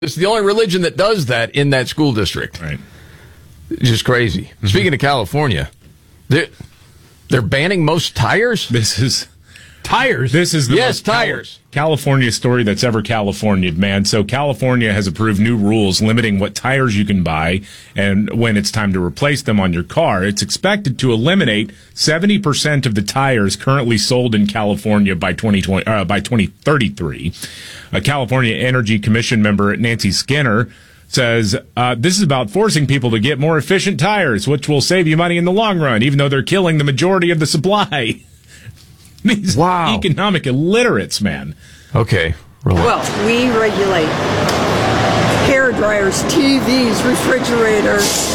It's the only religion that does that in that school district. Right. Just crazy. Mm-hmm. Speaking of California, they're banning most tires? Tires? This is the most tires. California story that's ever California'd, man. So California has approved new rules limiting what tires you can buy and when it's time to replace them on your car. It's expected to eliminate 70% of the tires currently sold in California by 2033. A California Energy Commission member Nancy Skinner says this is about forcing people to get more efficient tires, which will save you money in the long run, even though they're killing the majority of the supply. These economic illiterates, man. Okay. Well, we regulate hair dryers, TVs, refrigerators,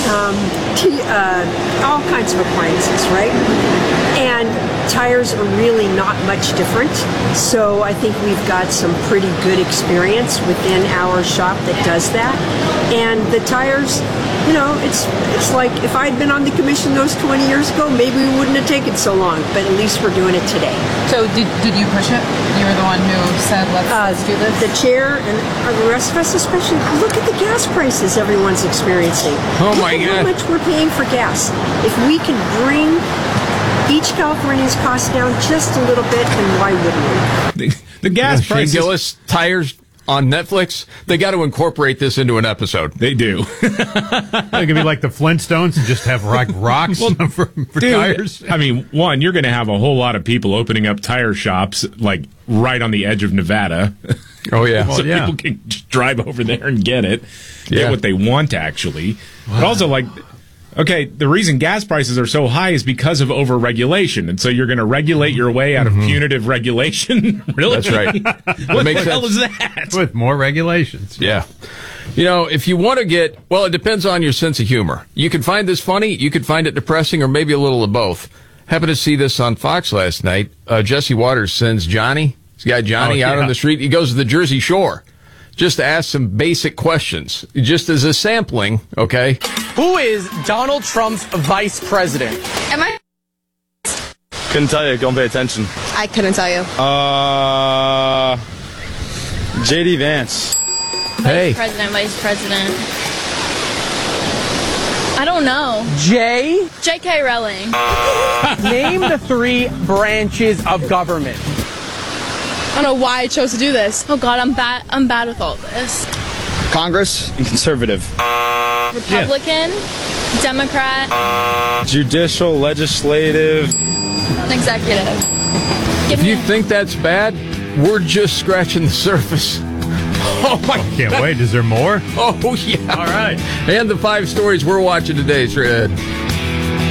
all kinds of appliances, right? And tires are really not much different. So I think we've got some pretty good experience within our shop that does that. And the tires, you know, it's like if I'd been on the commission those 20 years ago, maybe we wouldn't have taken so long, but at least we're doing it today. So did you push it? You were the one who said, let's do this? The chair and the rest of us especially, look at the gas prices everyone's experiencing. Oh my God. Look at how much we're paying for gas. If we can bring each Californian's cost down just a little bit, then why wouldn't we? The gas prices. Shane Gillis, tires on Netflix, they got to incorporate this into an episode. They do. It could be like the Flintstones and just have rocks for tires. I mean, one, you're going to have a whole lot of people opening up tire shops like right on the edge of Nevada. Oh, yeah. So people can just drive over there and get what they want, actually. But also, like, okay, the reason gas prices are so high is because of over-regulation. And so you're going to regulate your way out of punitive regulation? Really? That's right. What the hell is that? With more regulations. Yeah. You know, if you want to it depends on your sense of humor. You can find this funny, you could find it depressing, or maybe a little of both. Happened to see this on Fox last night. Jesse Waters sends Johnny, this guy Johnny, out on the street. He goes to the Jersey Shore just to ask some basic questions, just as a sampling, okay? Who is Donald Trump's vice president? Am I? Couldn't tell you. Don't pay attention. I couldn't tell you. J.D. Vance. Hey. Vice president. I don't know. J.K. Rowling. Name the 3 branches of government. I don't know why I chose to do this. Oh God, I'm bad with all this. Congress and conservative. Republican, Democrat, judicial, legislative, executive. If you think that's bad, we're just scratching the surface. Oh my God. Can't wait. Is there more? Oh yeah. All right. And the 5 stories we're watching today, Fred.